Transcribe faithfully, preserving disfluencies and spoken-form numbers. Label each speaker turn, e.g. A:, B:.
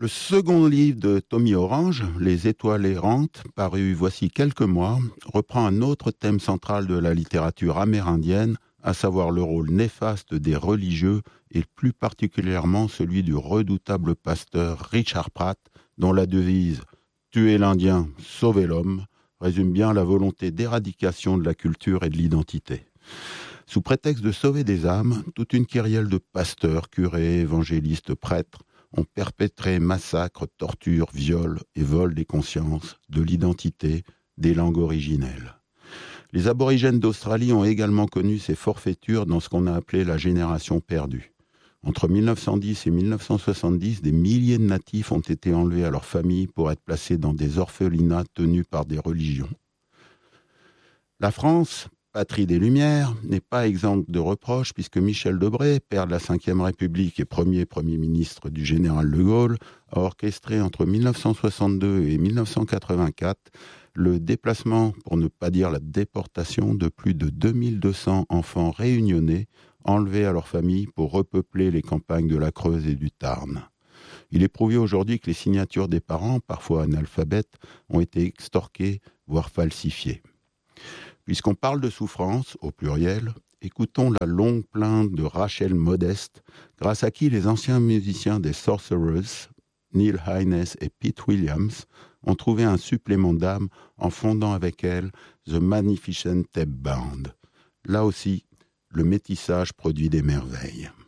A: Le second livre de Tommy Orange, Les Étoiles errantes, paru voici quelques mois, reprend un autre thème central de la littérature amérindienne, à savoir le rôle néfaste des religieux et plus particulièrement celui du redoutable pasteur Richard Pratt, dont la devise « Tuer l'Indien, sauver l'homme » résume bien la volonté d'éradication de la culture et de l'identité. Sous prétexte de sauver des âmes, toute une kyrielle de pasteurs, curés, évangélistes, prêtres ont perpétré massacres, tortures, viols et vols des consciences, de l'identité, des langues originelles. Les aborigènes d'Australie ont également connu ces forfaitures dans ce qu'on a appelé la génération perdue. Entre mille neuf cent dix et mille neuf cent soixante-dix, des milliers de natifs ont été enlevés à leurs familles pour être placés dans des orphelinats tenus par des religions. La France, patrie des Lumières, n'est pas exempte de reproches puisque Michel Debré, père de la cinquième République et premier Premier ministre du général de Gaulle, a orchestré entre mille neuf cent soixante-deux et mille neuf cent quatre-vingt-quatre le déplacement, pour ne pas dire la déportation, de plus de deux mille deux cents enfants réunionnais enlevés à leur famille pour repeupler les campagnes de la Creuse et du Tarn. Il est prouvé aujourd'hui que les signatures des parents, parfois analphabètes, ont été extorquées, voire falsifiées. Puisqu'on parle de souffrance, au pluriel, écoutons la longue plainte de Rachel Modeste, grâce à qui les anciens musiciens des Sorcerers, Neil Hines et Pete Williams, ont trouvé un supplément d'âme en fondant avec elle The Magnificent Tape Band. Là aussi, le métissage produit des merveilles.